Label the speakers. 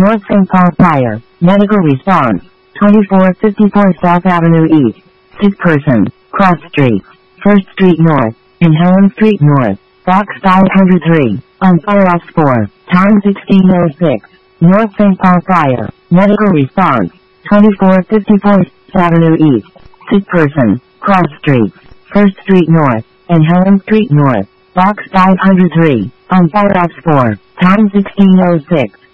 Speaker 1: North St. Paul Fire. Medical response. 2454 South Avenue East. Sick person. Cross Streets. 1st Street North. And Helen Street North. Box 503. On fire off 4. Time 1606. North St. Paul Fire. Medical response. 2454 Avenue East. Sick person. Cross Streets. 1st Street North. And Helen Street North. Box 503. On fire off 4. Time 1606.